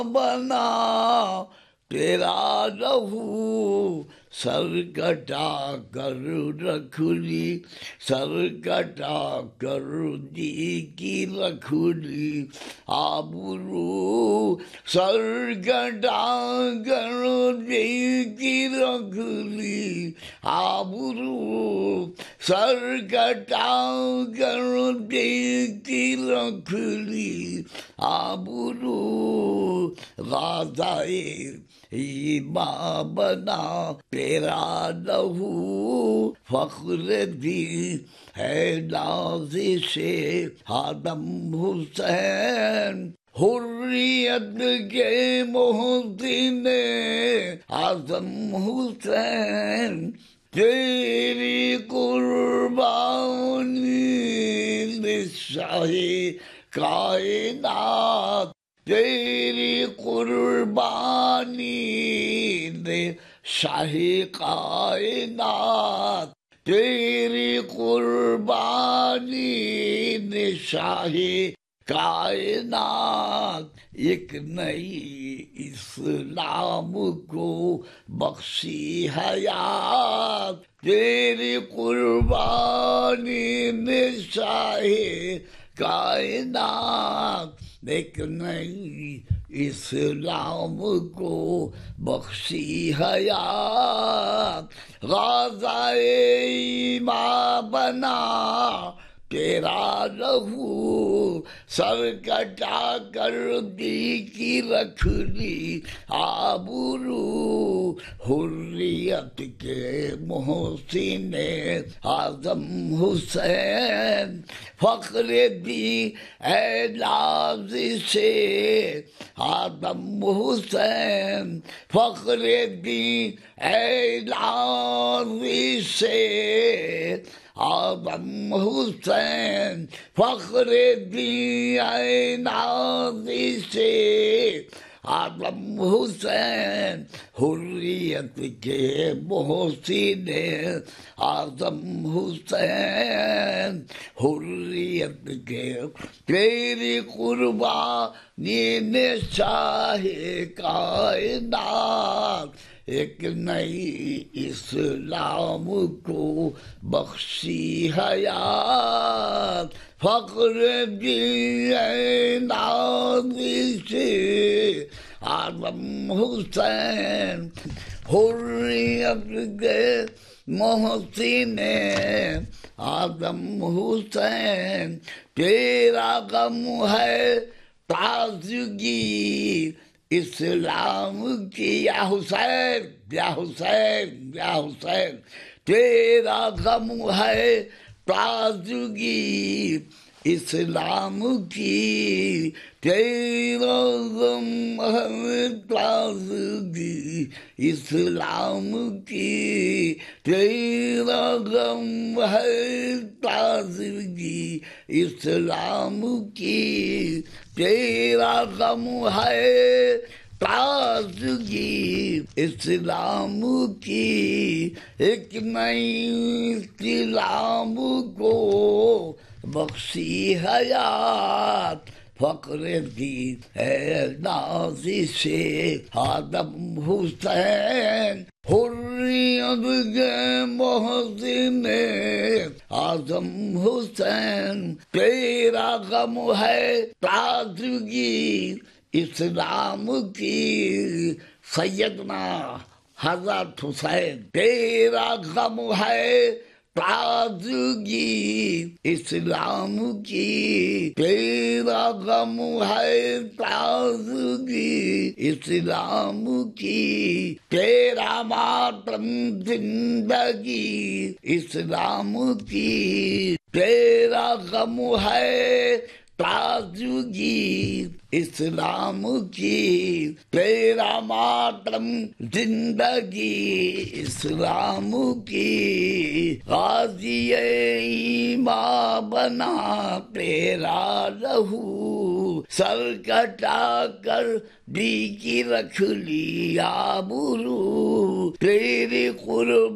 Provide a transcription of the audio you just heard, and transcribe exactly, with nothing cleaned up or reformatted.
بنا تیرا رہو، سر کٹا کر رکھ لی، سر کٹا کر دی کی رکھ لی آبرو، سر کٹا کر دی کی رکھ لی آبرو، سر کٹا کر دی کی رکھ لی آبرو، غازائے ایمان بنا تیرا لہو، فخر بھی ہے نازش آدم حسین، حریت کے محسن اعظم حسین، تیری قربانی شاہ کائنات، تیری قربانی دے شاہ کائنات، تیری قربانی دے شاہ کائنات، ایک نئی اسلام کو بخشی حیات، تیری قربانی دے شاہ کائنات، ایک نئی اسلام کو بخشی حیات، غازائے ایمان بنا تیرا لہو، سر کٹا کر دی کی رکھ لی آبرو، حریت کے محسن اعظم حسین، فخر دی اے لازش آدم حسین، فخر دی اے لازش آدم حسین، فخر دی اے نازش آدم حسین، حریت کے محسن اعظم حسین، حریت کے تیری قربانی شاہ کائنات، ایک نئی اسلام کو بخشی حیات، فخر دی اے نازش آدم حسین، حریت کے محسن آدم حسین، تیرا غم ہے تازگی اسلام کی یا حسین، یا حسین، یا حسین، تیرا غم ہے تازگی اسلام کی، تیرا غم ہے تازگی اسلام کی، تیرا غم ہے تازگی اسلام کی، تیرا غم ہے تازگی اسلام کی، ایک نئی اسلام کو بخشی حیات، فخر دی ہے نازش آدم حسین، حریت کے محسن اعظم حسین، تیرا غم ہے تازگی اسلام کی، سیدنا حضرت حسین، تیرا غم ہے تازگی اسلام کی، تیرا غم ہے تازگی اسلام کی، تیرا ماتم زندگی اسلام کی، تیرا غم ہے تازگی اسلام کی، تیرا ماتم زندگی اسلام کی، غازی ایمان بنا تیرا لہو، سر کٹا کر دی کی رکھ لی آبرو، تیری قرب